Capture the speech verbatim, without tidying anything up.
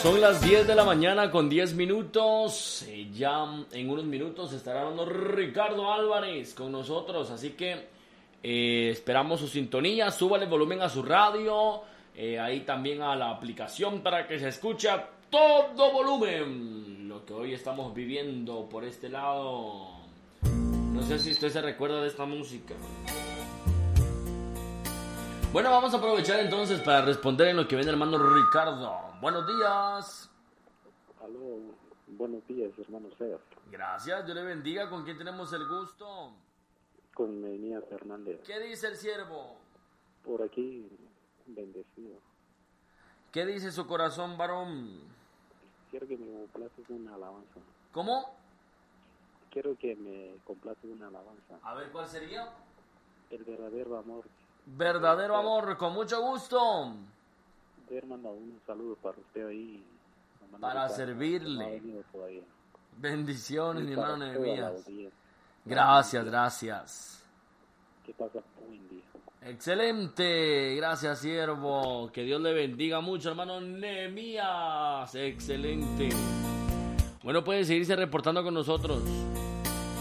Son las diez de la mañana con diez minutos. Eh, ya en unos minutos estará hablando Ricardo Álvarez con nosotros. Así que eh, esperamos su sintonía. Súbale el volumen a su radio. Eh, ahí también a la aplicación para que se escuche a todo volumen lo que hoy estamos viviendo por este lado. No sé si usted se recuerda de esta música. Bueno, vamos a aprovechar entonces para responder en lo que viene el hermano Ricardo. Buenos días. Aló, buenos días, hermano César. Gracias, Dios le bendiga. ¿Con quién tenemos el gusto? Con Menías Hernández. ¿Qué dice el siervo? Por aquí, bendecido. ¿Qué dice su corazón, varón? Quiero que me complaces una alabanza. ¿Cómo? Quiero que me complaces una alabanza. A ver, ¿cuál sería? El verdadero amor. Verdadero amor, con mucho gusto. Hermano, un saludo para usted ahí. Para servirle. Bendiciones, mi hermano Nehemías. Gracias, gracias. ¿Qué pasa? Buen día. Excelente, gracias, siervo. Que Dios le bendiga mucho, hermano Nehemías. Excelente. Bueno, puede seguirse reportando con nosotros.